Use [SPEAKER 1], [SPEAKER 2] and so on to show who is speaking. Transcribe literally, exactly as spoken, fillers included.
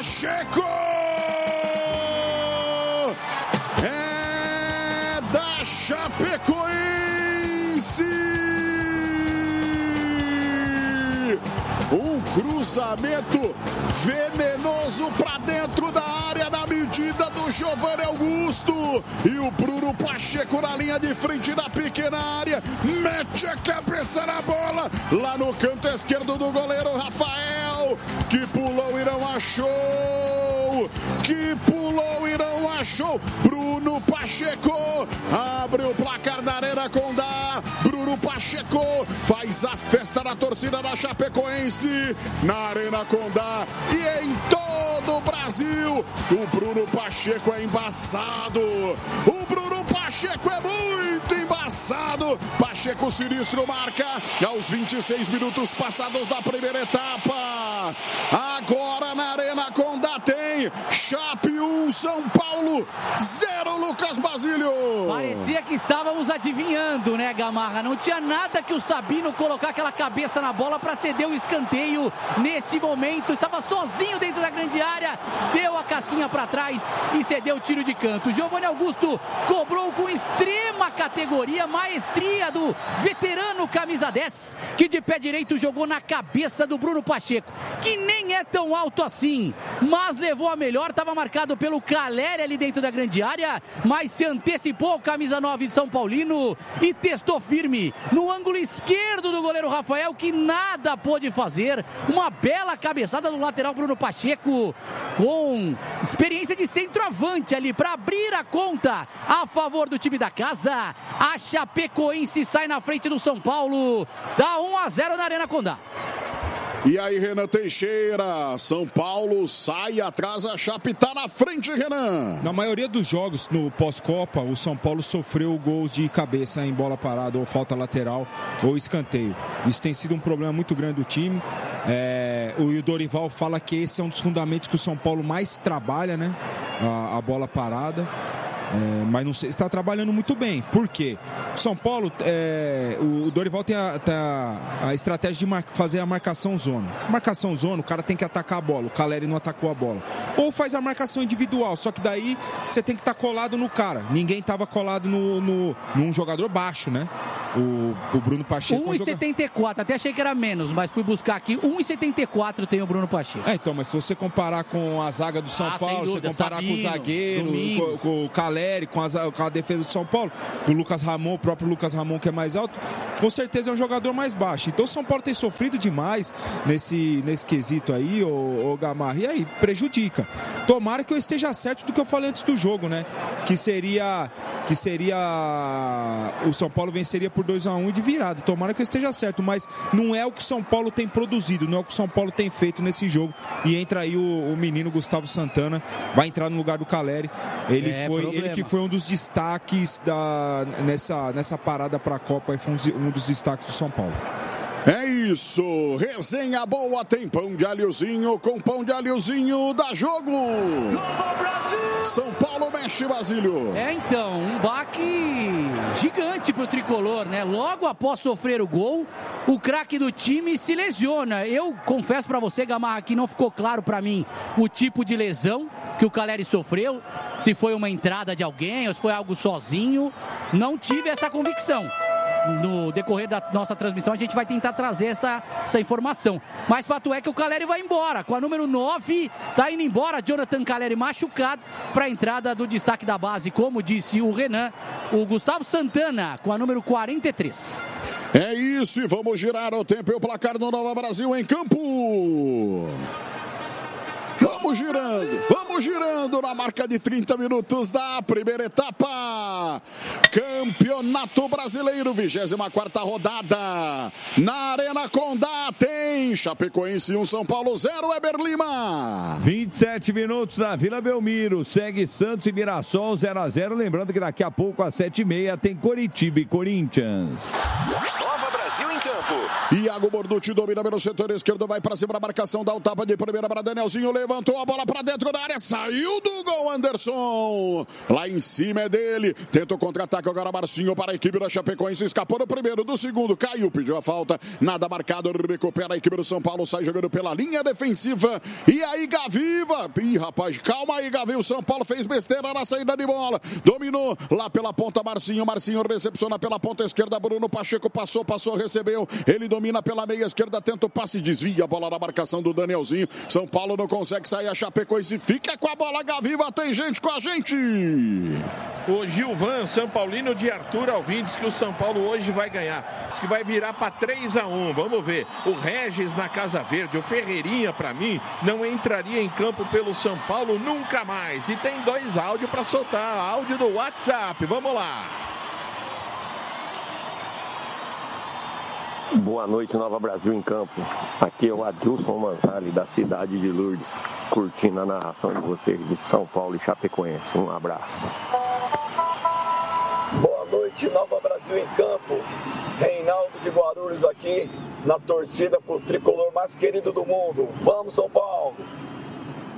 [SPEAKER 1] Pacheco! É da Chapecoense! Um cruzamento venenoso para dentro da área na medida do Giovanni Augusto. E o Bruno Pacheco na linha de frente da pequena área. Mete a cabeça na bola. Lá no canto esquerdo do goleiro Rafael. Que pulou e não achou. Que pulou e não achou. Bruno Pacheco abre o placar da Arena Condá. Bruno Pacheco faz a festa da torcida da Chapecoense na Arena Condá e em todo o Brasil. O Bruno Pacheco é embaçado. O Bruno Pacheco é muito embaçado. Pacheco sinistro marca aos vinte e seis minutos passados da primeira etapa. Agora na Arena Condá tem Chape um, São Paulo zero, Lucas Basílio.
[SPEAKER 2] Parecia que estávamos adivinhando, né, Gamarra? Não tinha nada que o Sabino colocar aquela cabeça na bola para ceder o escanteio nesse momento. Estava sozinho dentro da grande área, deu a casquinha para trás e cedeu o tiro de canto. Giovanni Augusto cobrou com extrema categoria, maestria do veterano camisa dez, que de pé direito jogou na cabeça do Bruno Pacheco, que nem é tão alto assim, mas levou a melhor. Estava marcado pelo Caleri ali dentro da grande área, mas se antecipou o camisa nove de São Paulino e testou firme no ângulo esquerdo do goleiro Rafael, que nada pôde fazer. Uma bela cabeçada do lateral Bruno Pacheco, com experiência de centroavante ali para abrir a conta a favor do time da casa. A Chapecoense sai na frente do São Paulo, dá um a zero na Arena Condá.
[SPEAKER 1] E aí, Renan Teixeira, São Paulo sai atrás, a Chape tá na frente, Renan.
[SPEAKER 3] Na maioria dos jogos no pós-Copa, o São Paulo sofreu gols de cabeça em bola parada, ou falta lateral, ou escanteio. Isso tem sido um problema muito grande do time. É, o Dorival fala que esse é um dos fundamentos que o São Paulo mais trabalha, né? A, a bola parada. É, mas não sei, está trabalhando muito bem. Por quê? O São Paulo, é, o Dorival tem a, a, a estratégia de mar, fazer a marcação zona. Marcação zona, o cara tem que atacar a bola. O Caleri não atacou a bola. Ou faz a marcação individual, só que daí você tem que estar tá colado no cara. Ninguém estava colado no, no, num jogador baixo, né? O, o Bruno Pacheco.
[SPEAKER 2] um e setenta e quatro, até achei que era menos, mas fui buscar aqui. um e setenta e quatro tem o Bruno Pacheco.
[SPEAKER 3] É, então, mas se você comparar com a zaga do São
[SPEAKER 2] ah,
[SPEAKER 3] Paulo, você comparar
[SPEAKER 2] Sabino,
[SPEAKER 3] com o zagueiro, com, com o Caleri, com a, com a defesa do São Paulo, com o Lucas Ramon, o próprio Lucas Ramon, que é mais alto, com certeza é um jogador mais baixo. Então o São Paulo tem sofrido demais nesse, nesse quesito aí, ô, ô Gamarra, e aí prejudica. Tomara que eu esteja certo do que eu falei antes do jogo, né? Que seria, que seria o São Paulo venceria por dois a um e de virada. Tomara que eu esteja certo, mas não é o que o São Paulo tem produzido, não é o que o São Paulo tem feito nesse jogo. E entra aí o, o menino Gustavo Santana, vai entrar no lugar do Caleri. Ele, é, foi, ele que foi um dos destaques da, nessa, nessa parada para a Copa, foi um dos destaques do São Paulo.
[SPEAKER 1] É isso, resenha boa, tem pão de alhozinho, com pão de alhozinho dá jogo. Novo Brasil! São Paulo mexe, Basílio.
[SPEAKER 2] É, então, um baque gigante pro tricolor, né? Logo após sofrer o gol, o craque do time se lesiona. Eu confesso pra você, Gamarra, que não ficou claro pra mim o tipo de lesão que o Caleri sofreu, se foi uma entrada de alguém ou se foi algo sozinho. Não tive essa convicção. No decorrer da nossa transmissão a gente vai tentar trazer essa, essa informação, mas fato é que o Caleri vai embora, com a número nove, tá indo embora Jonathan Caleri machucado, para a entrada do destaque da base, como disse o Renan, o Gustavo Santana com a número quarenta e três.
[SPEAKER 1] É isso, e vamos girar o tempo e o placar no Nova Brasil em campo. Vamos girando, vamos girando na marca de trinta minutos da primeira etapa. Campeonato Brasileiro, vigésima quarta rodada. Na Arena Condá tem Chapecoense um, São Paulo zero, Weber Lima.
[SPEAKER 4] vinte e sete minutos na Vila Belmiro, segue Santos e Mirassol zero a zero. Lembrando que daqui a pouco às sete e meia tem Coritiba e Corinthians.
[SPEAKER 5] Nova Brasil. Brasil em campo.
[SPEAKER 1] Iago Borducci domina pelo setor esquerdo, vai pra cima da marcação, dá o tapa de primeira para Danielzinho, levantou a bola pra dentro da área, saiu do gol Anderson. Lá em cima é dele, tenta o contra-ataque agora Marcinho para a equipe da Chapecoense, escapou do primeiro, do segundo, caiu, pediu a falta, nada marcado, recupera a equipe do São Paulo, sai jogando pela linha defensiva. E aí Gaviva, ih rapaz, calma aí Gavi, o São Paulo fez besteira na saída de bola, dominou lá pela ponta Marcinho, Marcinho recepciona pela ponta esquerda, Bruno Pacheco passou, passou, recebeu, ele domina pela meia esquerda, tenta o passe, desvia a bola na marcação do Danielzinho, São Paulo não consegue sair, a Chapecoense fica com a bola, Gaviva, tem gente com a gente.
[SPEAKER 6] O Gilvan, São Paulino de Arthur Alvim, diz que o São Paulo hoje vai ganhar, diz que vai virar para três a um, vamos ver, o Regis na Casa Verde, o Ferreirinha para mim, não entraria em campo pelo São Paulo nunca mais, e tem dois áudios para soltar, áudio do WhatsApp, vamos lá.
[SPEAKER 7] Boa noite, Nova Brasil em campo. Aqui é o Adilson Manzali, da cidade de Lourdes, curtindo a narração de vocês de São Paulo e Chapecoense. Um abraço.
[SPEAKER 8] Boa noite, Nova Brasil em campo. Reinaldo de Guarulhos aqui, na torcida pro tricolor mais querido do mundo. Vamos, São Paulo!